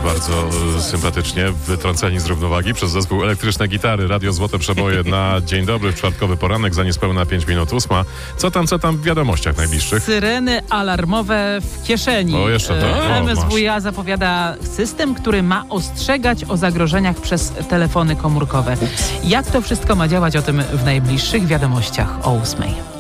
bardzo sympatycznie, wytrąceni z równowagi przez zespół Elektryczne Gitary. Radio Złote Przeboje na dzień dobry, w czwartkowy poranek, za niespełna 5 minut 8. Co tam w wiadomościach najbliższych? Syreny alarmowe w kieszeni. O, jeszcze to. MSWiA zapowiada system, który ma ostrzegać o zagrożeniach przez telefony komórkowe. Jak to wszystko ma działać, o tym w najbliższych wiadomościach o 8.